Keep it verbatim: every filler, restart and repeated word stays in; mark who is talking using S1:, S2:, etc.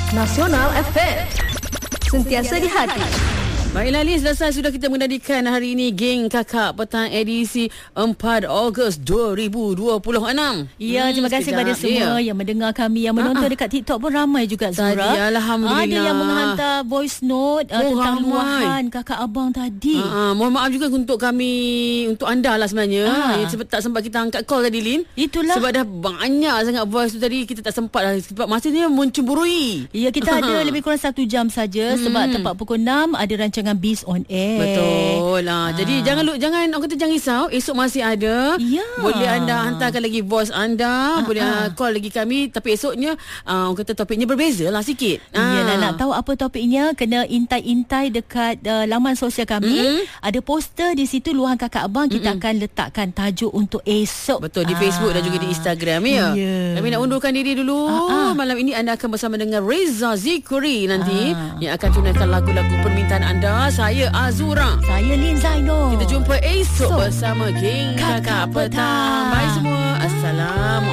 S1: Nasional F M. Sentiasa di hati.
S2: Baiklah Liz, selesai sudah kita menantikan hari ini Geng Kakak Petang edisi empat Ogos dua ribu dua puluh enam.
S3: Ya, hmm, terima kasih kepada semua ya. yang mendengar kami, yang menonton Ha-ha. dekat TikTok pun ramai juga Zura.
S2: Tadi, Alhamdulillah.
S3: Ada yang menghantar voice note uh,
S2: oh,
S3: tentang
S2: ramai.
S3: luahan kakak abang tadi.
S2: Ha-ha. Mohon maaf juga untuk kami, untuk anda lah sebenarnya. Ha. Sebab tak sempat kita angkat call tadi Lin.
S3: Itulah.
S2: Sebab dah banyak sangat voice tu tadi, kita tak sempat lah. Sebab masa ni mencemburui.
S3: Ya, kita ada lebih kurang satu jam saja hmm. sebab tepat pukul enam ada rancangan Biz on Air.
S2: Betul lah. Ha. Jadi jangan lu jangan orang kata jangan risau, esok masih ada.
S3: Ya.
S2: Boleh anda hantarkan lagi voice anda, Ha-ha. boleh call lagi kami, tapi esoknya uh, orang kata topiknya berbeza lah sikit.
S3: Yalah, ha. nak tahu apa topiknya kena intai-intai dekat uh, laman sosial kami. Mm-hmm. Ada poster di situ luahan kakak abang, kita mm-hmm. akan letakkan tajuk untuk esok.
S2: Betul, di Facebook dan juga di Instagram ya.
S3: Yeah.
S2: Kami nak undurkan diri dulu. Ha-ha. Malam ini anda akan bersama dengan Reza Zikri nanti Ha-ha. yang akan tunaikan lagu-lagu permintaan anda. Saya Azura.
S3: Saya Lin Zaino.
S2: Kita jumpa esok
S3: so,
S2: bersama Geng Kakak, Kakak Petang. Bye semua. Assalamualaikum.